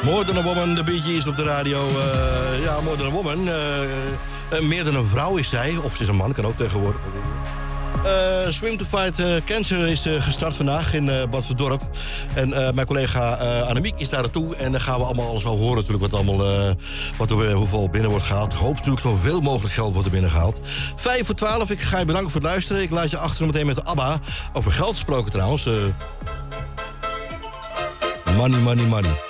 More Than a Woman, de Bee Gees op de radio. Ja, More Than a Woman. Meer dan een vrouw is zij. Of ze is een man, kan ook tegenwoordig. Swim to Fight Cancer is gestart vandaag in Badverdorp. En mijn collega Annemiek is daar naartoe. En dan gaan we allemaal zo horen natuurlijk hoeveel binnen wordt gehaald. Ik hoop natuurlijk zoveel mogelijk geld wordt er binnengehaald. 11:55, ik ga je bedanken voor het luisteren. Ik laat je achter meteen met de ABBA. Over geld gesproken trouwens. Money, money, money.